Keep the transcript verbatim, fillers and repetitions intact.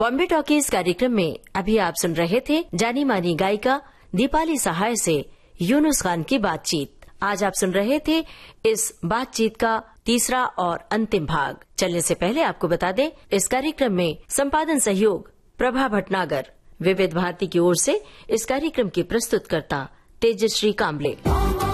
Bombay talkies कार्यक्रम में अभी आप सुन रहे थे जानी मानी गायिका दीपाली सहाय से यूनुस खान की बातचीत। आज आप सुन रहे थे इस बातचीत का तीसरा और अंतिम भाग। चलने से पहले आपको बता दें, इस कार्यक्रम में संपादन सहयोग प्रभा भटनागर। विविध भारती की ओर से इस कार्यक्रम की प्रस्तुतकर्ता तेजश्री काम्बले।